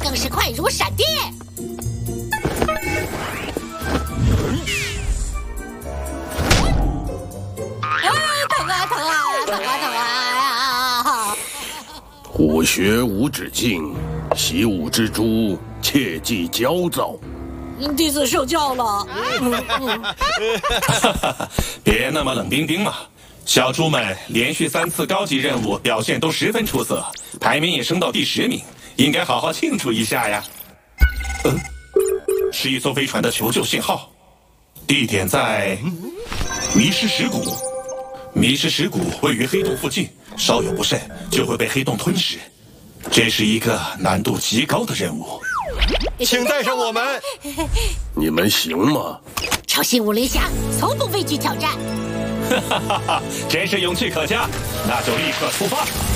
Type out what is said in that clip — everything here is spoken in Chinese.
更是快如闪电。疼啊！ 虎穴无止境，习武之诸，切忌焦躁。 弟子受教了。 别那么冷冰冰嘛！小猪们连续3次高级任务表现都十分出色，排名也升到第10名，应该好好庆祝一下呀。是一艘飞船的求救信号，地点在迷失石谷。迷失石谷位于黑洞附近，稍有不慎就会被黑洞吞噬。这是一个难度极高的任务， 请带上我们。 你们行吗？ 潮汐武林侠从不畏惧挑战。 真是勇气可嘉，那就立刻出发。